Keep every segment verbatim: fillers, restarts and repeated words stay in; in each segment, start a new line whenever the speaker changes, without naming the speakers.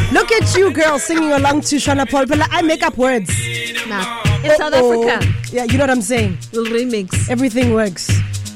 Look at you, girl, singing along to Shona Paul. But I make up words.
Nah. In South Africa.
Yeah, you know what I'm saying?
Little remix.
Everything works.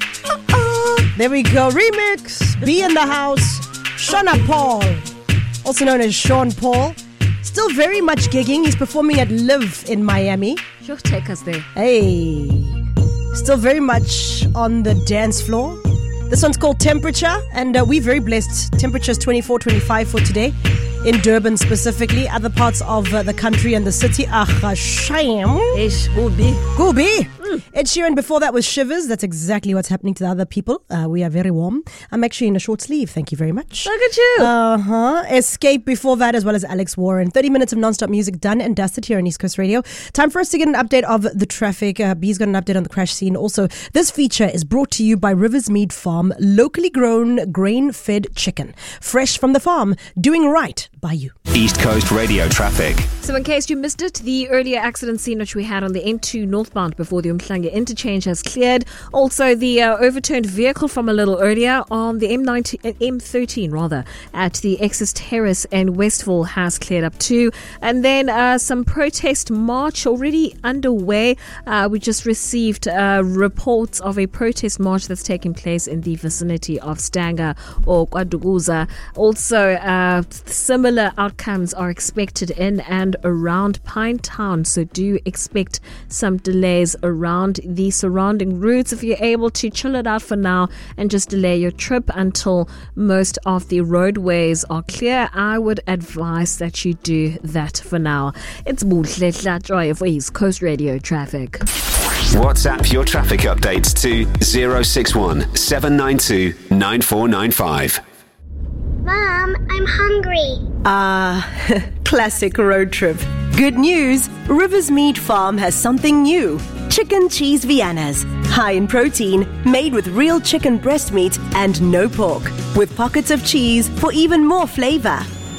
Uh-oh. There we go. Remix. Be in the house. Shona Paul, also known as Sean Paul. Still very much gigging. He's performing at Live in Miami.
Sure, take us there.
Hey. Still very much on the dance floor. This one's called Temperature, and uh, we're very blessed. Temperature's twenty-four, twenty-five for today. In Durban specifically, other parts of uh, the country and the city. Ah, shame.
Ish, Gubi.
Gubi. Mm. Ed Sheeran before that was Shivers. That's exactly what's happening to the other people. Uh, we are very warm. I'm actually in a short sleeve. Thank you very much.
Look at you.
Uh-huh. Escape before that, as well as Alex Warren. thirty minutes of non-stop music done and dusted here on East Coast Radio. Time for us to get an update of the traffic. Uh, B's got an update on the crash scene. Also, this feature is brought to you by Rivers Mead Farm. Locally grown, grain-fed chicken. Fresh from the farm. Doing right by you.
East Coast Radio traffic.
So in case you missed it, the earlier accident scene which we had on the N two northbound before the Umhlanga interchange has cleared. Also, the uh, overturned vehicle from a little earlier on the M nineteen, uh, M thirteen rather, at the Excess Terrace and Westville has cleared up too. And then uh, some protest march already underway. Uh, we just received uh, reports of a protest march that's taking place in the vicinity of Stanger or KwaDukuza. Also, uh, similar outcomes are expected in and around Pinetown, so do expect some delays around the surrounding routes. If you're able to chill it out for now and just delay your trip until most of the roadways are clear, I would advise that you do that for now. It's Buhle Hlatjoy for East Coast Radio traffic.
WhatsApp your traffic updates to zero six one seven nine two nine four nine five.
Mom, I'm hungry.
Ah, uh, classic road trip. Good news, Rivers Mead Farm has something new. Chicken cheese Viennas. High in protein, made with real chicken breast meat and no pork. With pockets of cheese for even more flavor.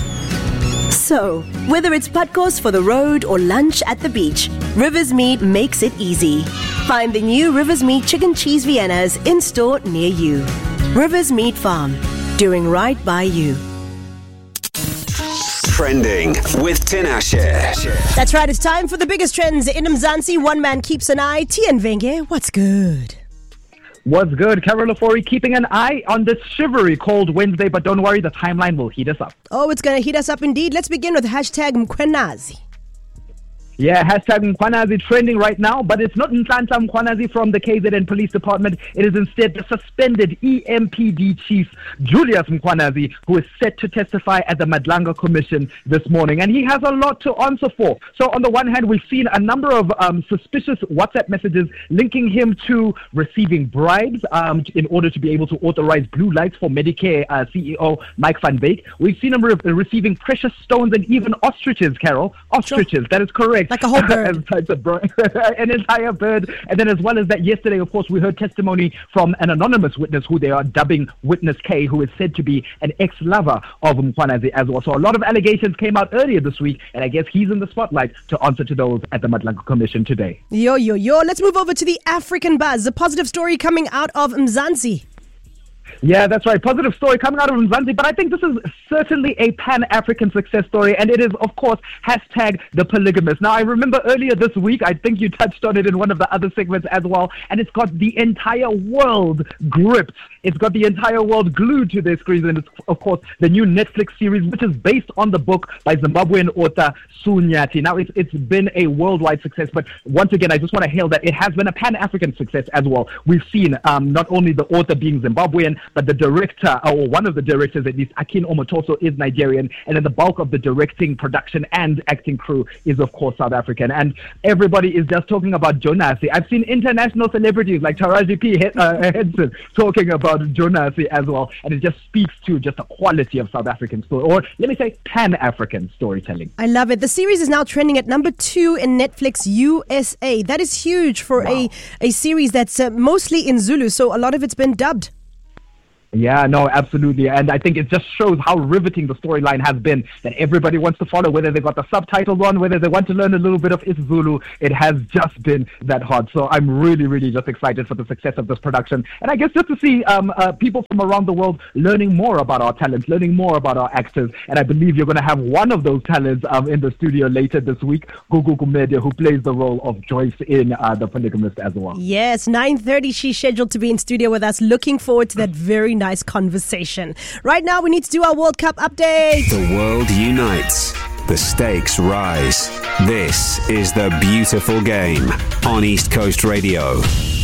So, whether it's patkos for the road or lunch at the beach, Rivers Mead makes it easy. Find the new Rivers Mead Chicken Cheese Viennas in store near you. Rivers Mead Farm. Doing right by you.
Trending with Tinashe.
That's right, it's time for the biggest trends in Mzansi. One man keeps an eye. Tian Venge, what's good?
What's good? Carol Lafori keeping an eye on this shivery cold Wednesday, but don't worry, the timeline will heat us up.
Oh, it's going to heat us up indeed. Let's begin with hashtag Mkwenazi.
Yeah, hashtag Mkhwanazi trending right now, but it's not Nhlanhla Mkhwanazi from the K Z N Police Department. It is instead the suspended E M P D chief, Julius Mkhwanazi, who is set to testify at the Madlanga Commission this morning. And he has a lot to answer for. So on the one hand, we've seen a number of um, suspicious WhatsApp messages linking him to receiving bribes um, in order to be able to authorize blue lights for Medicare uh, C E O Mike van Beek. We've seen him re- receiving precious stones and even ostriches, Carol. Ostriches, sure. That is correct.
Like a whole bird.
As types of bird. An entire bird. And then as well as that, yesterday, of course, we heard testimony from an anonymous witness who they are dubbing Witness K, who is said to be an ex-lover of Mkhwanazi as well. So a lot of allegations came out earlier this week, and I guess he's in the spotlight to answer to those at the Madlanga Commission today.
Yo, yo, yo. Let's move over to the African buzz. A positive story coming out of Mzansi.
Yeah, that's right. Positive story coming out of Mzansi, but I think this is certainly a Pan-African success story, and it is, of course, hashtag the polygamist. Now, I remember earlier this week, I think you touched on it in one of the other segments as well, and it's got the entire world gripped. It's got the entire world glued to their screens, and it's, of course, the new Netflix series, which is based on the book by Zimbabwean author Sue Nyathi. Now, it's, it's been a worldwide success, but once again, I just want to hail that it has been a Pan-African success as well. We've seen um, not only the author being Zimbabwean, but the director, or one of the directors at least, Akin Omotoso, is Nigerian, and then the bulk of the directing, production, and acting crew is, of course, South African. And everybody is just talking about Jonasi. I've seen international celebrities like Taraji P. He- uh, Henson talking about Jonasi as well, and it just speaks to just the quality of South African story, or let me say Pan-African storytelling.
I love it. The series is now trending at number two in Netflix U S A. That is huge for wow. a, a series that's uh, mostly in Zulu, so a lot of it's been dubbed.
Yeah, no, absolutely. And I think it just shows how riveting the storyline has been, that everybody wants to follow, whether they got the subtitles on, whether they want to learn a little bit of isiZulu. It has just been that hard. So I'm really, really just excited for the success of this production. And I guess just to see um, uh, people from around the world learning more about our talents, learning more about our actors. And I believe you're going to have one of those talents um, in the studio later this week, Gugu Gumede, who plays the role of Joyce in uh, The Polygamist as well.
Yes, nine thirty, she's scheduled to be in studio with us. Looking forward to that very nice conversation. Right now, we need to do our World Cup update.
The world unites. The stakes rise. This is The Beautiful Game on East Coast Radio.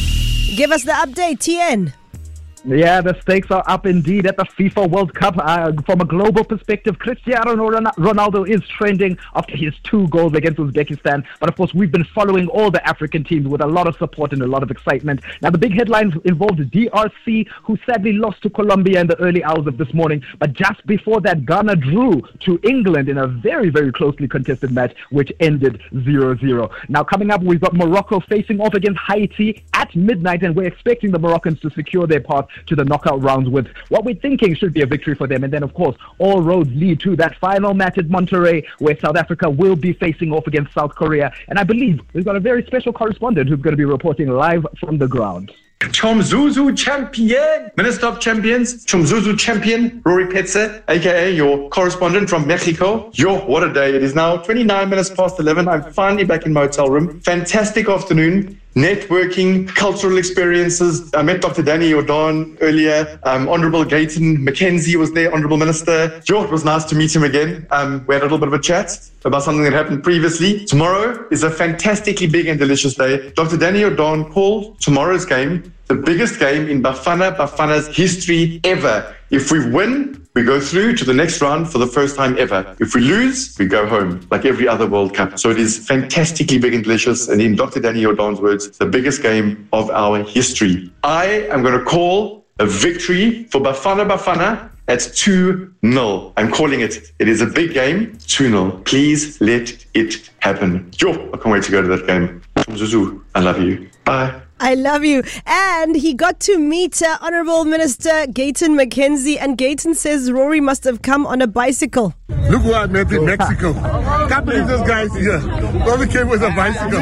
Give us the update, T N.
Yeah, the stakes are up indeed at the FIFA World Cup. Uh, from a global perspective, Cristiano Ronaldo is trending after his two goals against Uzbekistan. But of course, we've been following all the African teams with a lot of support and a lot of excitement. Now, the big headlines involved D R C, who sadly lost to Colombia in the early hours of this morning. But just before that, Ghana drew to England in a very, very closely contested match, which ended zero zero. Now, coming up, we've got Morocco facing off against Haiti at midnight, and we're expecting the Moroccans to secure their path to the knockout rounds with what we're thinking should be a victory for them. And then, of course, all roads lead to that final match at Monterrey, where South Africa will be facing off against South Korea. And I believe we've got a very special correspondent who's going to be reporting live from the ground.
Chomzuzu champion, Minister of Champions, Chomzuzu champion, Rory Petze, aka your correspondent from Mexico. Yo, what a day. It is now twenty-nine minutes past eleven. I'm finally back in my hotel room. Fantastic afternoon. Networking, cultural experiences. I met Doctor Danny Jordan earlier. Um, Honourable Gayton McKenzie was there, Honourable Minister. Sure, it was nice to meet him again. Um, we had a little bit of a chat about something that happened previously. Tomorrow is a fantastically big and delicious day. Doctor Danny Jordan called tomorrow's game the biggest game in Bafana Bafana's history ever. If we win, we go through to the next round for the first time ever. If we lose, we go home, like every other World Cup. So it is fantastically big and delicious. And in Doctor Danny Jordan's words, the biggest game of our history. I am going to call a victory for Bafana Bafana at two nil. I'm calling it. It is a big game, two nil. Please let it happen. Yo, I can't wait to go to that game. Zuzu, I love you. Bye.
I love you. And he got to meet uh, Honourable Minister Gayton McKenzie, and Gayton says Rory must have come on a bicycle.
Look who I met in Mexico. Can't believe this guy's here. Rory came with a bicycle.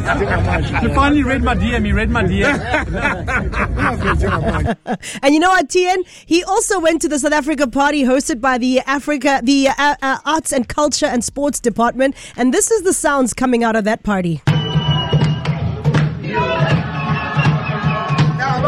He finally read my D M. He read my D M.
And you know what, T N? He also went to the South Africa party hosted by the Africa, the uh, uh, Arts and Culture and Sports Department. And this is the sounds coming out of that party.